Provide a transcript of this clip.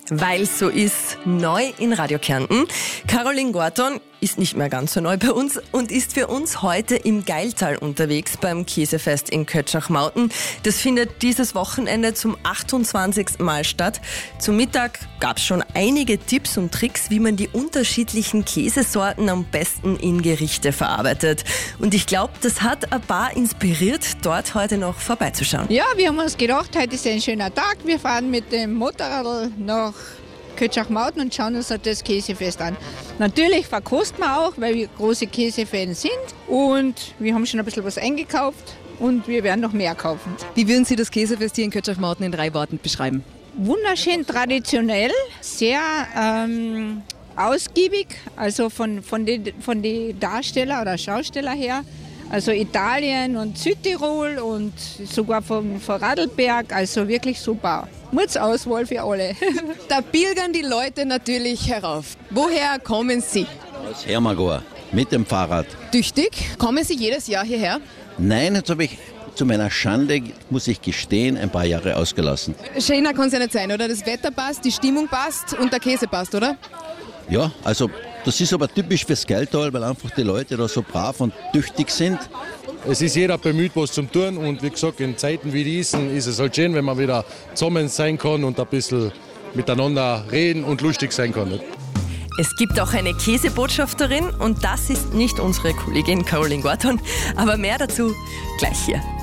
Weil so ist, neu in Radio Kärnten. Caroline Gorton ist nicht mehr ganz so neu bei uns und ist für uns heute im Geiltal unterwegs beim Käsefest in Kötschach-Mauten. Das findet dieses Wochenende zum 28. Mal statt. Zum Mittag gab es schon einige Tipps und Tricks, wie man die unterschiedlichen Käsesorten am besten in Gerichte verarbeitet. Und ich glaube, das hat ein paar inspiriert, dort heute noch vorbeizuschauen. Ja, wir haben uns gedacht, heute ist ein schöner Tag. Wir fahren mit dem Motorrad nach Kötschach-Mauten und schauen uns das Käsefest an. Natürlich verkosten wir auch, weil wir große Käsefans sind. Und wir haben schon ein bisschen was eingekauft und wir werden noch mehr kaufen. Wie würden Sie das Käsefest hier in Kötschach-Mauten in 3 Worten beschreiben? Wunderschön traditionell, sehr ausgiebig, also von den Darsteller oder Schausteller her. Also Italien und Südtirol und sogar von Vorarlberg, also wirklich super. Mutzauswahl für alle. Da pilgern die Leute natürlich herauf. Woher kommen Sie? Aus Hermagor, mit dem Fahrrad. Tüchtig. Kommen Sie jedes Jahr hierher? Nein, jetzt habe ich zu meiner Schande, muss ich gestehen, ein paar Jahre ausgelassen. Schöner kann es ja nicht sein, oder? Das Wetter passt, die Stimmung passt und der Käse passt, oder? Ja, also das ist aber typisch fürs Geiltal, weil einfach die Leute da so brav und tüchtig sind. Es ist jeder bemüht, was zum tun und wie gesagt, in Zeiten wie diesen ist es halt schön, wenn man wieder zusammen sein kann und ein bisschen miteinander reden und lustig sein kann. Es gibt auch eine Käsebotschafterin und das ist nicht unsere Kollegin Caroline Gorton, aber mehr dazu gleich hier.